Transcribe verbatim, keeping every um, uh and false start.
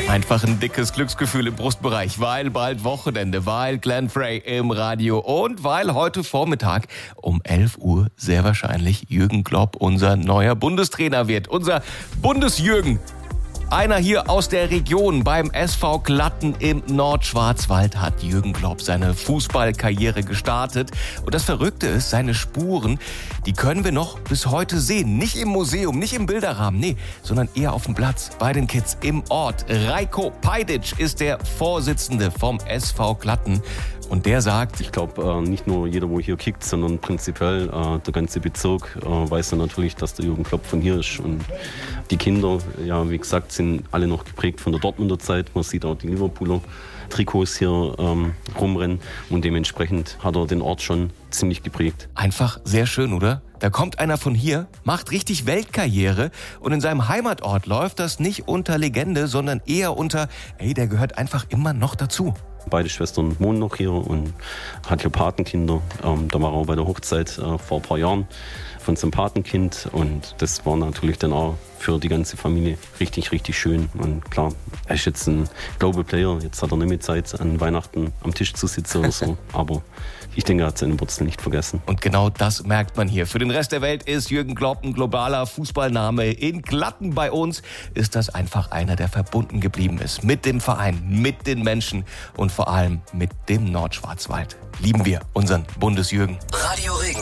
Einfach ein dickes Glücksgefühl im Brustbereich, weil bald Wochenende, weil Glenn Frey im Radio und weil heute Vormittag um elf Uhr sehr wahrscheinlich Jürgen Klopp unser neuer Bundestrainer wird. Unser Bundesjürgen. Einer hier aus der Region beim S V Glatten im Nordschwarzwald hat Jürgen Klopp seine Fußballkarriere gestartet. Und das Verrückte ist, seine Spuren, die können wir noch bis heute sehen. Nicht im Museum, nicht im Bilderrahmen, nee, sondern eher auf dem Platz, bei den Kids im Ort. Rajko Pajdic ist der Vorsitzende vom S V Glatten. Und der sagt, ich glaube, äh, nicht nur jeder, wo hier kickt, sondern prinzipiell äh, der ganze Bezirk äh, weiß ja natürlich, dass der Jürgen Klopp von hier ist. Und die Kinder, ja, wie gesagt, sind alle noch geprägt von der Dortmunder Zeit. Man sieht auch die Liverpooler Trikots hier ähm, rumrennen. Und dementsprechend hat er den Ort schon ziemlich geprägt. Einfach sehr schön, oder? Da kommt einer von hier, macht richtig Weltkarriere und in seinem Heimatort läuft das nicht unter Legende, sondern eher unter, ey, der gehört einfach immer noch dazu. Beide Schwestern wohnen noch hier und hat hier Patenkinder. Ähm, da war er auch bei der Hochzeit äh, vor ein paar Jahren von seinem Patenkind. Und das war natürlich dann auch für die ganze Familie richtig, richtig schön. Und klar, er ist jetzt ein Global Player. Jetzt hat er nicht mehr Zeit, an Weihnachten am Tisch zu sitzen oder so. Aber ich denke, er hat seine Wurzeln nicht vergessen. Und genau das merkt man hier. Für den Rest der Welt ist Jürgen Klopp ein globaler Fußballname. In Glatten bei uns ist das einfach einer, der verbunden geblieben ist. Mit dem Verein, mit den Menschen und vor allem mit dem Nordschwarzwald. Lieben wir unseren Bundesjürgen. Radio Regen.